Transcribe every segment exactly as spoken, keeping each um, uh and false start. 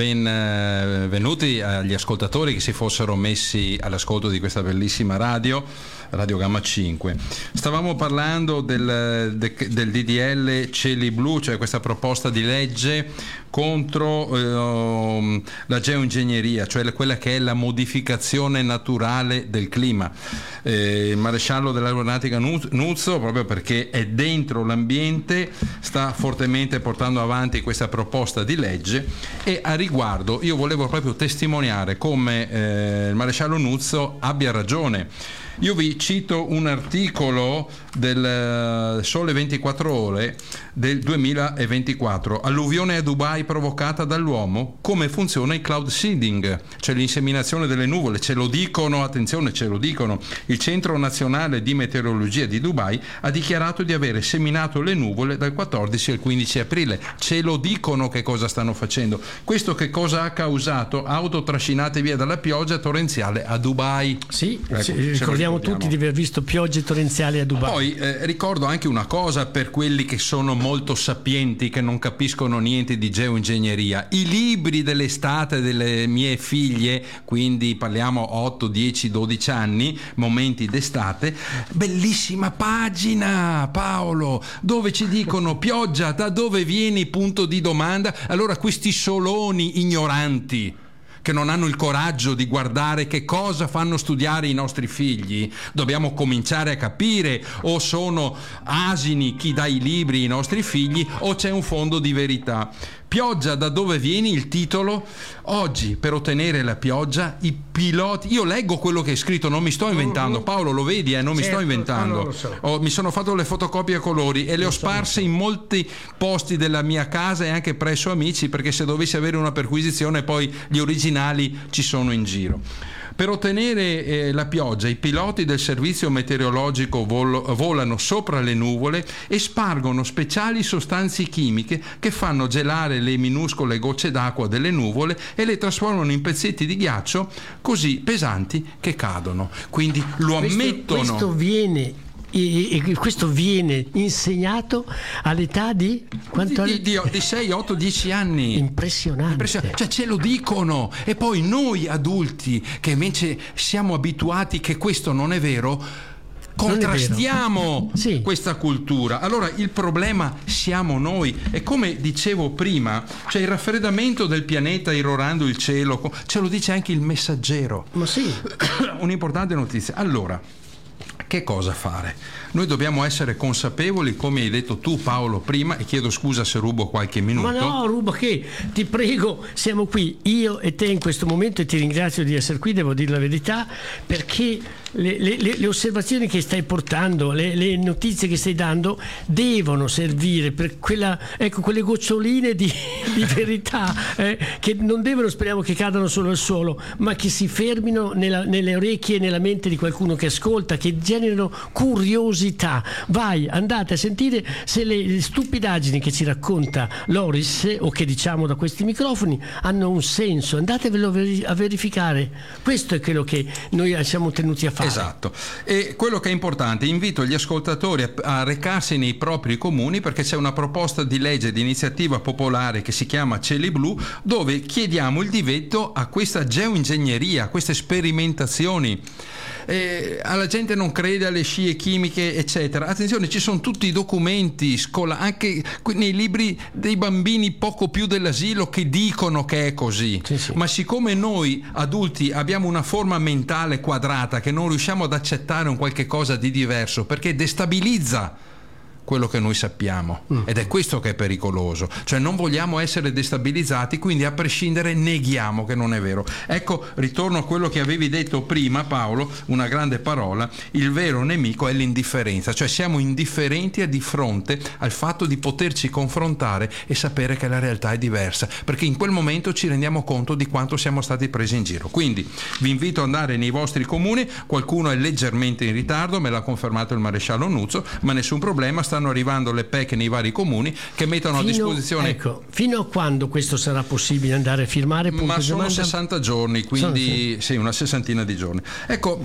benvenuti agli ascoltatori che si fossero messi all'ascolto di questa bellissima radio, Radio Gamma cinque. Stavamo parlando del, de, del D D L Cieli Blu, cioè questa proposta di legge contro eh, la geoingegneria, cioè quella che è la modificazione naturale del clima. Eh, il maresciallo dell'aeronautica Nuzzo, proprio perché è dentro l'ambiente, sta fortemente portando avanti questa proposta di legge, e a riguardo io volevo proprio testimoniare come eh, il maresciallo Nuzzo abbia ragione. Io vi cito un articolo del Sole ventiquattro Ore del duemilaventiquattro: alluvione a Dubai provocata dall'uomo, come funziona il cloud seeding, cioè l'inseminazione delle nuvole. Ce lo dicono, attenzione, ce lo dicono, il Centro Nazionale di Meteorologia di Dubai ha dichiarato di avere seminato le nuvole dal quattordici al quindici aprile. Ce lo dicono che cosa stanno facendo. Questo che cosa ha causato? Auto trascinate via dalla pioggia torrenziale a Dubai. Sì, ecco, sì, ricordiamo tutti di aver visto piogge torrenziali a Dubai. Poi eh, ricordo anche una cosa per quelli che sono molto sapienti, che non capiscono niente di geoingegneria: i libri dell'estate delle mie figlie, quindi parliamo otto, dieci, dodici anni, momenti d'estate, bellissima pagina, Paolo, dove ci dicono pioggia, da dove vieni, punto di domanda. Allora questi soloni ignoranti che non hanno il coraggio di guardare che cosa fanno studiare i nostri figli, dobbiamo cominciare a capire: o sono asini chi dà i libri ai nostri figli, o c'è un fondo di verità. Pioggia, da dove viene? Il titolo: oggi per ottenere la pioggia i piloti. Io leggo quello che è scritto, non mi sto inventando. Paolo, lo vedi, eh? non mi certo, sto inventando. lo so. Ho, mi sono fatto le fotocopie a colori e le ho sparse in molti posti della mia casa e anche presso amici, perché se dovessi avere una perquisizione poi gli originali ci sono in giro. Per ottenere eh, la pioggia i piloti del servizio meteorologico vol- volano sopra le nuvole e spargono speciali sostanze chimiche che fanno gelare le minuscole gocce d'acqua delle nuvole e le trasformano in pezzetti di ghiaccio così pesanti che cadono. Quindi lo ammettono. Questo, questo viene E, e questo viene insegnato all'età di quanto? Di, di, di sei, otto, dieci anni. Impressionante. Impressionante. Cioè ce lo dicono, e poi noi adulti che invece siamo abituati che questo non è vero, contrastiamo sì. questa cultura. Allora il problema siamo noi, e come dicevo prima, cioè il raffreddamento del pianeta irrorando il cielo, ce lo dice anche il Messaggero. Ma sì. Un'importante notizia. Allora, che cosa fare? Noi dobbiamo essere consapevoli, come hai detto tu, Paolo, prima, e chiedo scusa se rubo qualche minuto. Ma no, rubo che? Ti prego, siamo qui, io e te in questo momento, e ti ringrazio di essere qui, devo dire la verità, perché le, le, le osservazioni che stai portando, le, le notizie che stai dando devono servire per quella, ecco, quelle goccioline di, di verità eh, che non devono, speriamo, che cadano solo al suolo, ma che si fermino nella, nelle orecchie e nella mente di qualcuno che ascolta, che generano curiosità. Vai, andate a sentire se le, le stupidaggini che ci racconta Loris, o che diciamo da questi microfoni, hanno un senso. Andatevelo a verificare. Questo è quello che noi siamo tenuti a fare. Esatto. E quello che è importante, invito gli ascoltatori a, a recarsi nei propri comuni, perché c'è una proposta di legge di iniziativa popolare che si chiama Cieli Blu, dove chiediamo il divieto a questa geoingegneria, a queste sperimentazioni. Eh, alla gente non crede alle scie chimiche, eccetera. Attenzione, ci sono tutti i documenti scola- anche nei libri dei bambini poco più dell'asilo che dicono che è così. Sì, sì. Ma siccome noi adulti abbiamo una forma mentale quadrata, che non riusciamo ad accettare un qualche cosa di diverso, perché destabilizza quello che noi sappiamo, mm. ed è questo che è pericoloso. Cioè non vogliamo essere destabilizzati, quindi a prescindere neghiamo che non è vero. Ecco, ritorno a quello che avevi detto prima, Paolo, una grande parola: il vero nemico è l'indifferenza. Cioè siamo indifferenti di fronte al fatto di poterci confrontare e sapere che la realtà è diversa, perché in quel momento ci rendiamo conto di quanto siamo stati presi in giro. Quindi vi invito ad andare nei vostri comuni. Qualcuno è leggermente in ritardo, me l'ha confermato il maresciallo Nuzzo, ma nessun problema, stanno arrivando le P E C nei vari comuni che mettono fino, a disposizione. Ecco, fino a quando questo sarà possibile andare a firmare? Ma sono domanda? sessanta giorni, quindi sono, sì. sì, una sessantina di giorni. Ecco,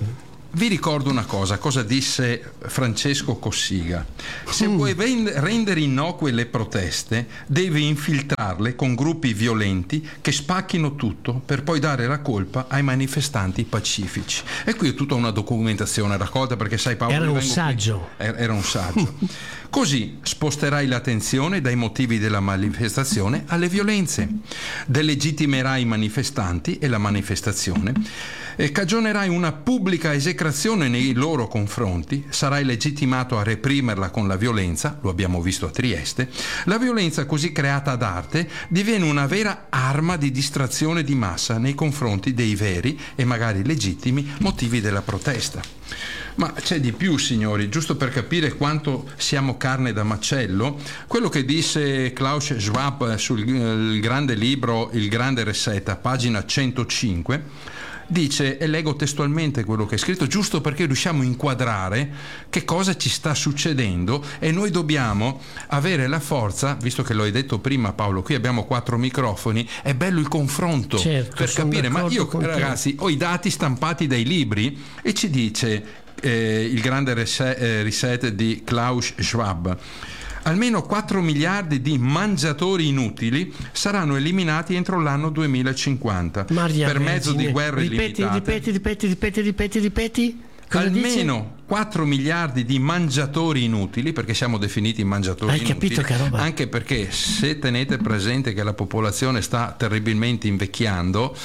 vi ricordo una cosa, cosa disse Francesco Cossiga: se vuoi rendere innocue le proteste, devi infiltrarle con gruppi violenti che spacchino tutto per poi dare la colpa ai manifestanti pacifici. E qui è tutta una documentazione raccolta, perché sai Paolo, era un saggio qui, era un saggio così sposterai l'attenzione dai motivi della manifestazione alle violenze, delegittimerai i manifestanti e la manifestazione, e cagionerai una pubblica esecrazione nei loro confronti, sarai legittimato a reprimerla con la violenza, lo abbiamo visto a Trieste. La violenza così creata ad arte diviene una vera arma di distrazione di massa nei confronti dei veri e magari legittimi motivi della protesta. Ma c'è di più, signori, giusto per capire quanto siamo carne da macello, quello che disse Klaus Schwab sul grande libro Il grande reset, a pagina centocinque, dice, e leggo testualmente quello che è scritto, giusto perché riusciamo a inquadrare che cosa ci sta succedendo, e noi dobbiamo avere la forza, visto che lo hai detto prima Paolo, qui abbiamo quattro microfoni, è bello il confronto, certo, per capire, ma io ragazzi ho i dati stampati dai libri e ci dice eh, il grande reset, eh, reset di Klaus Schwab: almeno quattro miliardi di mangiatori inutili saranno eliminati entro l'anno duemilacinquanta Maria per mezzo Vergine. di guerre ripeti, limitate. Ripeti, ripeti, ripeti, ripeti, ripeti. Cosa Almeno dice? quattro miliardi di mangiatori inutili, perché siamo definiti mangiatori Hai inutili. capito che roba? Anche perché se tenete presente che la popolazione sta terribilmente invecchiando,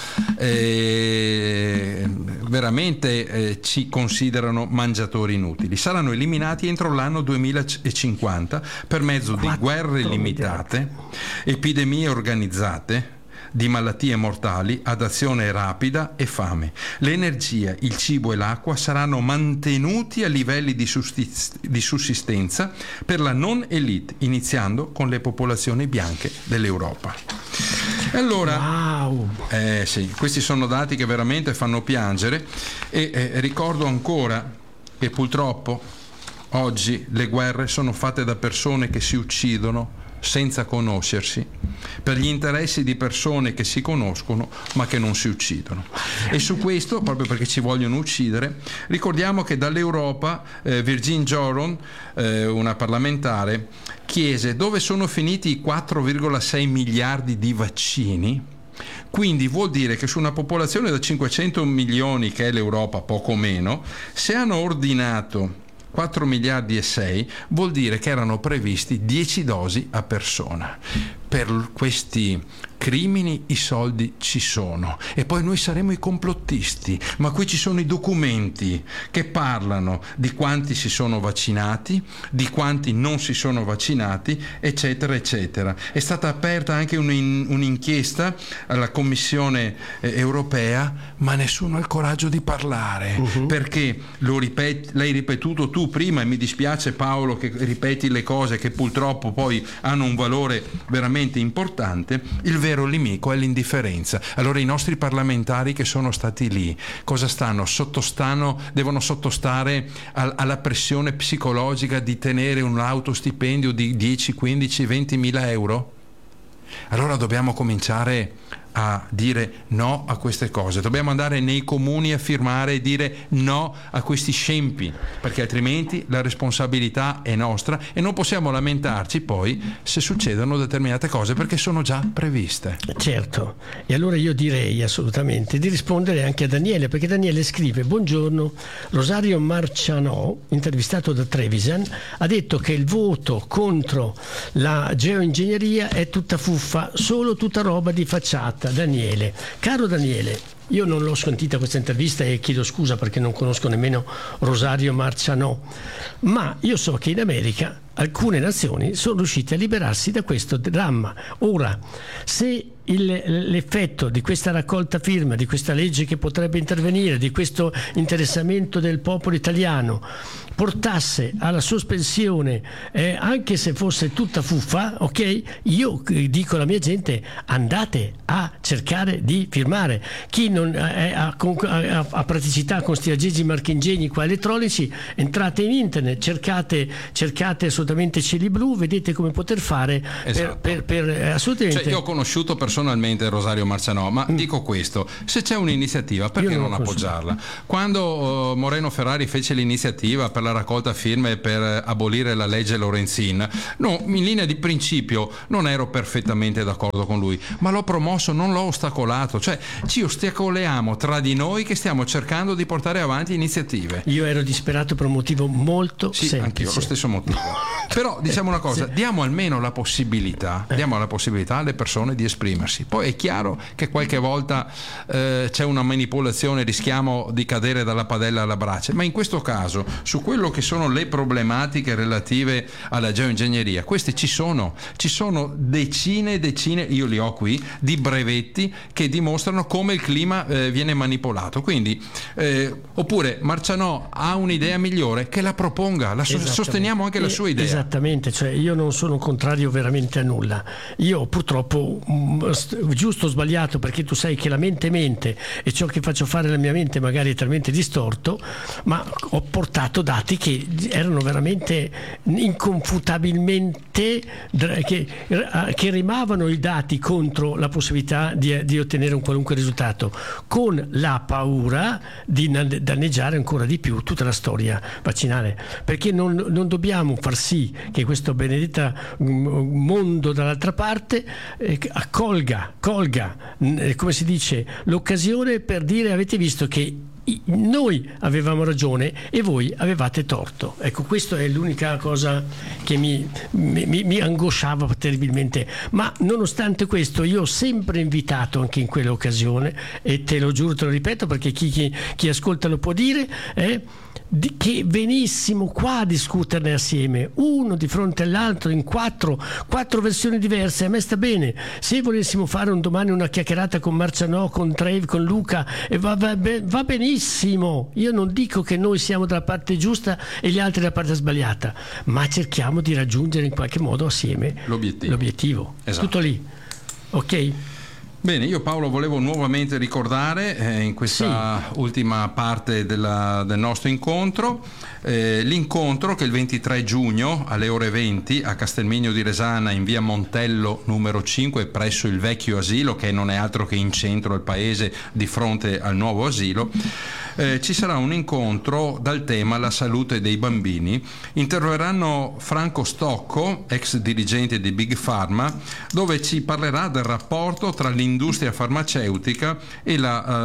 eh, veramente eh, ci considerano mangiatori inutili. Saranno eliminati entro l'anno duemilacinquanta per mezzo di guerre limitate, epidemie organizzate di malattie mortali ad azione rapida e fame. L'energia, il cibo e l'acqua saranno mantenuti a livelli di, sustiz- di sussistenza per la non elite, iniziando con le popolazioni bianche dell'Europa. E allora, wow. eh, sì, questi sono dati che veramente fanno piangere, e eh, ricordo ancora che purtroppo oggi le guerre sono fatte da persone che si uccidono senza conoscersi, per gli interessi di persone che si conoscono ma che non si uccidono. E su questo, proprio perché ci vogliono uccidere, ricordiamo che dall'Europa eh, Virginia Joron, eh, una parlamentare, chiese dove sono finiti i quattro virgola sei miliardi di vaccini. Quindi vuol dire che su una popolazione da cinquecento milioni, che è l'Europa, poco meno, se hanno ordinato quattro miliardi e sei, vuol dire che erano previsti dieci dosi a persona. Per questi crimini i soldi ci sono, e poi noi saremo i complottisti, ma qui ci sono i documenti che parlano di quanti si sono vaccinati, di quanti non si sono vaccinati, eccetera eccetera. È stata aperta anche un, un'inchiesta alla Commissione eh, europea, ma nessuno ha il coraggio di parlare, uh-huh. perché lo ripeti, l'hai ripetuto tu prima, e mi dispiace Paolo che ripeti le cose che purtroppo poi hanno un valore veramente importante. Il vero nemico è l'indifferenza. Allora i nostri parlamentari che sono stati lì cosa stanno? Sottostano, devono sottostare a, alla pressione psicologica di tenere un autostipendio di dieci, quindici, venti mila euro? Allora dobbiamo cominciare a dire no a queste cose, dobbiamo andare nei comuni a firmare e dire no a questi scempi, perché altrimenti la responsabilità è nostra e non possiamo lamentarci poi se succedono determinate cose, perché sono già previste. Certo, e allora io direi assolutamente di rispondere anche a Daniele, perché Daniele scrive: buongiorno, Rosario Marcianò, intervistato da Trevisan, ha detto che il voto contro la geoingegneria è tutta fuffa, solo tutta roba di facciata. Daniele, caro Daniele, io non l'ho sentita questa intervista e chiedo scusa perché non conosco nemmeno Rosario Marcianò, ma io so che in America alcune nazioni sono riuscite a liberarsi da questo dramma. Ora, se il, l'effetto di questa raccolta firma, di questa legge che potrebbe intervenire, di questo interessamento del popolo italiano portasse alla sospensione, eh, anche se fosse tutta fuffa, ok? Io dico alla mia gente: andate a cercare di firmare. Chi non è, ha, ha, ha praticità con sti aggeggi marchingegni qua elettronici, entrate in internet, cercate, cercate assolutamente Cieli Blu, vedete come poter fare. Esatto. per, per, per assolutamente. Cioè, io ho conosciuto personalmente Rosario Marcianò, ma mm. dico questo: se c'è un'iniziativa, perché non, non appoggiarla? Quando uh, Moreno Ferrari fece l'iniziativa per la raccolta firme per abolire la legge Lorenzin, no, in linea di principio non ero perfettamente d'accordo con lui, ma l'ho promosso, non l'ho ostacolato. Cioè, ci ostacoliamo tra di noi che stiamo cercando di portare avanti iniziative. Io ero disperato per un motivo molto sì, semplice. Anch'io, lo stesso motivo. Però diciamo una cosa: sì. diamo almeno la possibilità, eh. diamo la possibilità alle persone di esprimersi. Poi è chiaro che qualche volta eh, c'è una manipolazione, rischiamo di cadere dalla padella alla brace, ma in questo caso, su quello che sono le problematiche relative alla geoingegneria, queste ci sono, ci sono decine e decine, io li ho qui, di brevetti che dimostrano come il clima eh, viene manipolato. Quindi eh, oppure Marcianò ha un'idea migliore, che la proponga, la so- sosteniamo anche la sua idea. Esattamente, cioè io non sono contrario veramente a nulla. Io purtroppo, giusto o sbagliato, perché tu sai che la mente mente e ciò che faccio fare alla mia mente magari è talmente distorto, ma ho portato dati che erano veramente inconfutabilmente che, che rimavano i dati contro la possibilità di, di ottenere un qualunque risultato, con la paura di danneggiare ancora di più tutta la storia vaccinale, perché non, non dobbiamo far sì che questo benedetto mondo dall'altra parte eh, accolga, colga, eh, come si dice, l'occasione per dire: avete visto che noi avevamo ragione e voi avevate torto. Ecco, questa è l'unica cosa che mi, mi, mi angosciava terribilmente. Ma nonostante questo, io ho sempre invitato, anche in quell'occasione, e te lo giuro, te lo ripeto, perché chi, chi, chi ascolta lo può dire, eh, di, che venissimo qua a discuterne assieme, uno di fronte all'altro, in quattro, quattro versioni diverse. A me sta bene. Se volessimo fare un domani una chiacchierata con Marcianò, con Trevi, con Luca, e va, va, va benissimo. Io non dico che noi siamo dalla parte giusta e gli altri dalla parte sbagliata, ma cerchiamo di raggiungere in qualche modo assieme l'obiettivo. l'obiettivo. Esatto. Tutto lì, ok? Bene, io Paolo volevo nuovamente ricordare eh, in questa sì. ultima parte della, del nostro incontro eh, l'incontro che il ventitré giugno alle ore venti a Castelmigno di Resana, in via Montello numero cinque, presso il vecchio asilo, che non è altro che in centro al paese, di fronte al nuovo asilo. Eh, ci sarà un incontro dal tema la salute dei bambini. Interverranno Franco Stocco, ex dirigente di Big Pharma, dove ci parlerà del rapporto tra l'industria farmaceutica e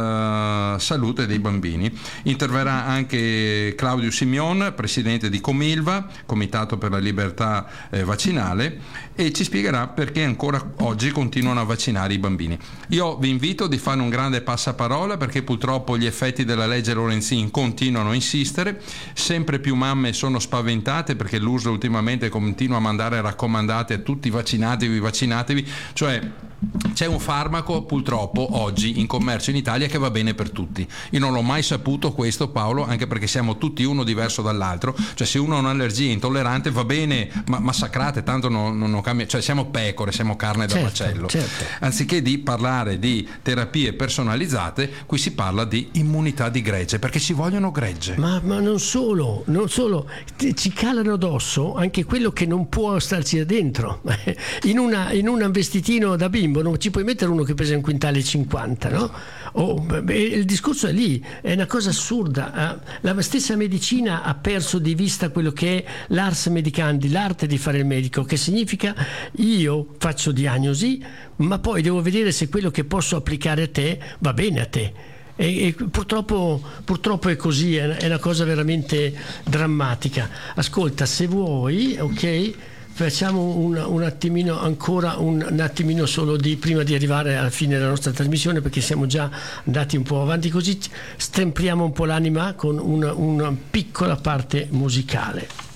la uh, salute dei bambini. Interverrà anche Claudio Simion, presidente di Comilva, Comitato per la Libertà eh, Vaccinale, e ci spiegherà perché ancora oggi continuano a vaccinare i bambini. Io vi invito di fare un grande passaparola, perché purtroppo gli effetti della legge Lorenzin continuano a insistere, sempre più mamme sono spaventate perché l'U S L ultimamente continua a mandare raccomandate a tutti: vaccinatevi, vaccinatevi, cioè c'è un farmaco purtroppo oggi in commercio in Italia che va bene per tutti. Io non l'ho mai saputo questo, Paolo, anche perché siamo tutti uno diverso dall'altro. Cioè, se uno ha un'allergia intollerante va bene, ma massacrate, tanto non, non, non cambia. Cioè, siamo pecore, siamo carne da certo, macello. certo. Anziché di parlare di terapie personalizzate, qui si parla di immunità di gregge, perché ci vogliono gregge. Ma, ma non solo, non solo, ci calano addosso anche quello che non può starci dentro. In, una, in un vestitino da bimbo non ci puoi mettere uno che pesa un quintale e cinquanta, no? Oh, beh, il discorso è lì, è una cosa assurda. La stessa medicina ha perso di vista quello che è l'ars medicandi, l'arte di fare il medico, che significa: io faccio diagnosi, ma poi devo vedere se quello che posso applicare a te va bene a te. E, e purtroppo, purtroppo è così, è una cosa veramente drammatica. Ascolta, se vuoi, ok, facciamo un, un attimino ancora un, un attimino solo di prima di arrivare alla fine della nostra trasmissione, perché siamo già andati un po' avanti, così stempriamo un po' l'anima con una, una piccola parte musicale.